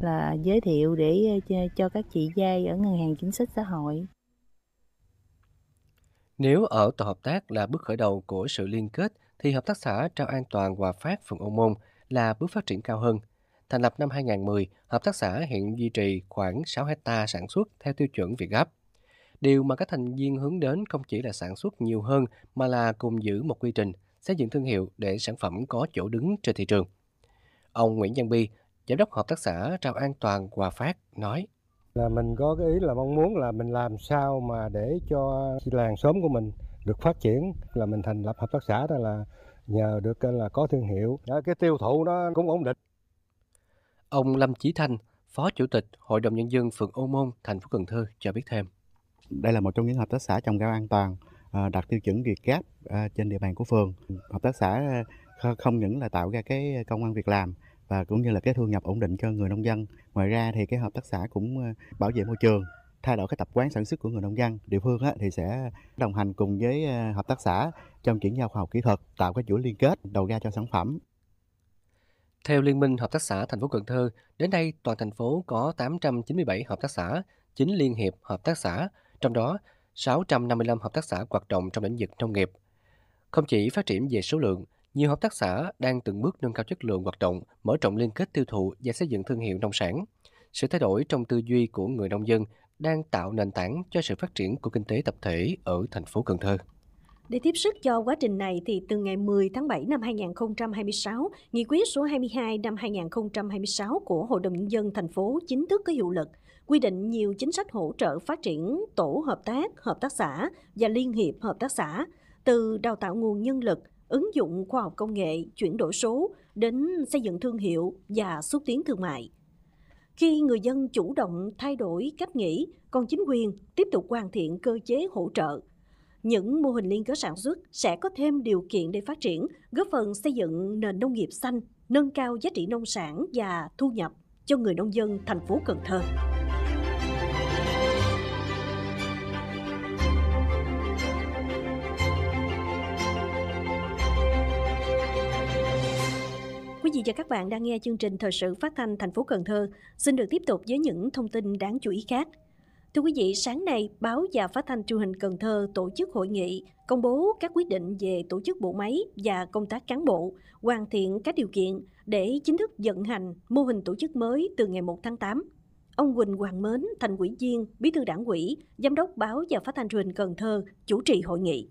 là giới thiệu để cho các chị vay ở Ngân hàng Chính sách Xã hội. Nếu ở tổ hợp tác là bước khởi đầu của sự liên kết, thì hợp tác xã Rau An Toàn Hòa Phát phường Ô Môn là bước phát triển cao hơn. Thành lập năm 2010, hợp tác xã hiện duy trì khoảng 6 hecta sản xuất theo tiêu chuẩn Việt Gáp. Điều mà các thành viên hướng đến không chỉ là sản xuất nhiều hơn mà là cùng giữ một quy trình, xây dựng thương hiệu để sản phẩm có chỗ đứng trên thị trường. Ông Nguyễn Văn Bi, giám đốc hợp tác xã Rau An Toàn Hòa Phát nói: Là mình có cái ý là mong muốn là mình làm sao mà để cho làng xóm của mình được phát triển, là mình thành lập hợp tác xã đó là nhờ được là có thương hiệu, cái tiêu thụ nó cũng ổn định. Ông Lâm Chí Thanh, Phó Chủ tịch Hội đồng Nhân dân phường Ô Môn, thành phố Cần Thơ cho biết thêm. Đây là một trong những hợp tác xã trồng rau an toàn đạt tiêu chuẩn Việt Gáp trên địa bàn của phường. Hợp tác xã không những là tạo ra cái công ăn việc làm và cũng như là cái thu nhập ổn định cho người nông dân. Ngoài ra thì cái hợp tác xã cũng bảo vệ môi trường, thay đổi cái tập quán sản xuất của người nông dân. Địa phương thì sẽ đồng hành cùng với hợp tác xã trong chuyển giao khoa học kỹ thuật, tạo cái chuỗi liên kết đầu ra cho sản phẩm. Theo Liên minh Hợp tác xã thành phố Cần Thơ, đến nay toàn thành phố có 897 hợp tác xã, 9 liên hiệp hợp tác xã, trong đó 655 hợp tác xã hoạt động trong lĩnh vực nông nghiệp. Không chỉ phát triển về số lượng, nhiều hợp tác xã đang từng bước nâng cao chất lượng hoạt động, mở rộng liên kết tiêu thụ và xây dựng thương hiệu nông sản. Sự thay đổi trong tư duy của người nông dân đang tạo nền tảng cho sự phát triển của kinh tế tập thể ở thành phố Cần Thơ. Để tiếp sức cho quá trình này thì từ ngày 10 tháng 7 năm 2026, Nghị quyết số 22 năm 2026 của Hội đồng Nhân dân thành phố chính thức có hiệu lực, quy định nhiều chính sách hỗ trợ phát triển tổ hợp tác xã và liên hiệp hợp tác xã, từ đào tạo nguồn nhân lực, ứng dụng khoa học công nghệ, chuyển đổi số đến xây dựng thương hiệu và xúc tiến thương mại. Khi người dân chủ động thay đổi cách nghĩ, còn chính quyền tiếp tục hoàn thiện cơ chế hỗ trợ, những mô hình liên kết sản xuất sẽ có thêm điều kiện để phát triển, góp phần xây dựng nền nông nghiệp xanh, nâng cao giá trị nông sản và thu nhập cho người nông dân thành phố Cần Thơ. Quý vị và các bạn đang nghe chương trình thời sự phát thanh thành phố Cần Thơ. Xin được tiếp tục với những thông tin đáng chú ý khác. Thưa quý vị, sáng nay, Báo và Phát thanh Truyền hình Cần Thơ tổ chức hội nghị công bố các quyết định về tổ chức bộ máy và công tác cán bộ, hoàn thiện các điều kiện để chính thức vận hành mô hình tổ chức mới từ ngày 1 tháng 8. Ông Huỳnh Hoàng Mến, Thành ủy viên, Bí thư Đảng ủy, Giám đốc Báo và Phát thanh Truyền hình Cần Thơ chủ trì hội nghị.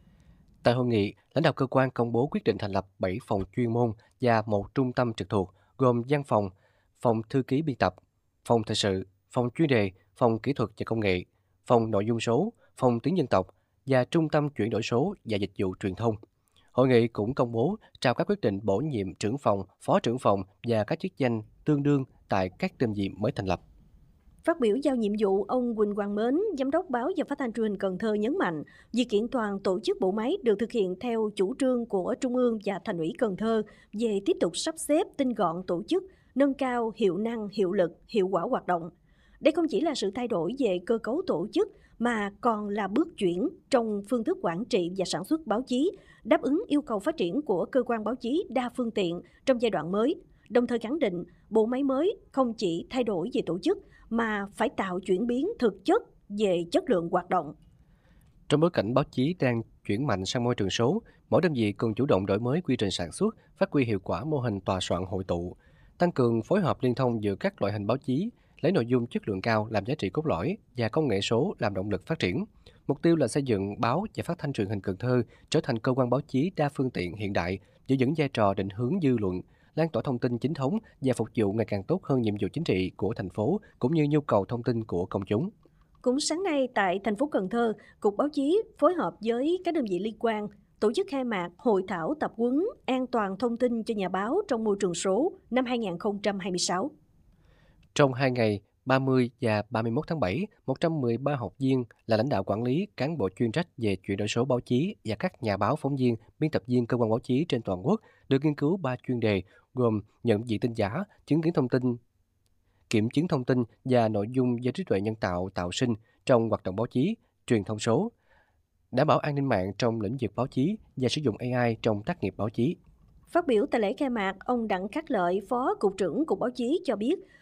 Tại hội nghị, lãnh đạo cơ quan công bố quyết định thành lập 7 phòng chuyên môn và một trung tâm trực thuộc, gồm văn phòng, phòng thư ký biên tập, phòng thời sự, phòng chuyên đề, phòng kỹ thuật và công nghệ, phòng nội dung số, phòng tiếng dân tộc và trung tâm chuyển đổi số và dịch vụ truyền thông. Hội nghị cũng công bố trao các quyết định bổ nhiệm trưởng phòng, phó trưởng phòng và các chức danh tương đương tại các đơn vị mới thành lập. Phát biểu giao nhiệm vụ, ông Huỳnh Hoàng Mến, Giám đốc Báo và Phát thanh Truyền hình Cần Thơ nhấn mạnh, việc kiện toàn tổ chức bộ máy được thực hiện theo chủ trương của Trung ương và Thành ủy Cần Thơ về tiếp tục sắp xếp tinh gọn tổ chức, nâng cao hiệu năng, hiệu lực, hiệu quả hoạt động. Đây không chỉ là sự thay đổi về cơ cấu tổ chức mà còn là bước chuyển trong phương thức quản trị và sản xuất báo chí, đáp ứng yêu cầu phát triển của cơ quan báo chí đa phương tiện trong giai đoạn mới, đồng thời khẳng định bộ máy mới không chỉ thay đổi về tổ chức mà phải tạo chuyển biến thực chất về chất lượng hoạt động. Trong bối cảnh báo chí đang chuyển mạnh sang môi trường số, mỗi đơn vị cần chủ động đổi mới quy trình sản xuất, phát huy hiệu quả mô hình tòa soạn hội tụ, tăng cường phối hợp liên thông giữa các loại hình báo chí, lấy nội dung chất lượng cao làm giá trị cốt lõi và công nghệ số làm động lực phát triển. Mục tiêu là xây dựng Báo và Phát thanh Truyền hình Cần Thơ trở thành cơ quan báo chí đa phương tiện hiện đại, giữ vững vai trò định hướng dư luận, lan tỏa thông tin chính thống và phục vụ ngày càng tốt hơn nhiệm vụ chính trị của thành phố cũng như nhu cầu thông tin của công chúng. Cũng sáng nay tại thành phố Cần Thơ, Cục Báo chí phối hợp với các đơn vị liên quan tổ chức khai mạc hội thảo tập huấn an toàn thông tin cho nhà báo trong môi trường số năm 2026. Trong 2 ngày 30 và 31 tháng 7, 113 học viên là lãnh đạo quản lý, cán bộ chuyên trách về chuyển đổi số báo chí và các nhà báo phóng viên, biên tập viên cơ quan báo chí trên toàn quốc được nghiên cứu 3 chuyên đề gồm nhận diện tin giả, chứng kiến thông tin, kiểm chứng thông tin và nội dung do trí tuệ nhân tạo tạo sinh trong hoạt động báo chí, truyền thông số, đảm bảo an ninh mạng trong lĩnh vực báo chí và sử dụng AI trong tác nghiệp báo chí. Phát biểu tại lễ khai mạc, ông Đặng Khắc Lợi, Phó Cục trưởng Cục Báo chí cho biết,